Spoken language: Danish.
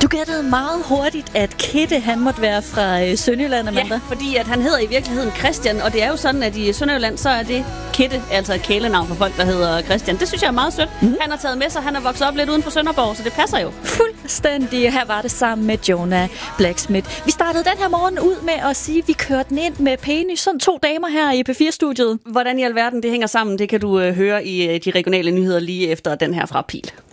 Du gættede meget hurtigt, at Kidde, han måtte være fra Sønderjylland, Amanda. Ja, fordi at han hedder i virkeligheden Christian, og det er jo sådan, at i Sønderjylland, så er det Kidde, altså et kælenavn for folk, der hedder Christian. Det synes jeg er meget sødt. Han har taget med sig, han er vokset op lidt uden for Sønderborg, så det passer jo. Fuldstændig. Her var det sammen med Jonah Blacksmith. Vi startede den her morgen ud med at sige, at vi kørte den ind med pæne, sådan 2 damer her i P4-studiet. Hvordan i alverden det hænger sammen, det kan du høre i de regionale nyheder lige efter den her fra Pil.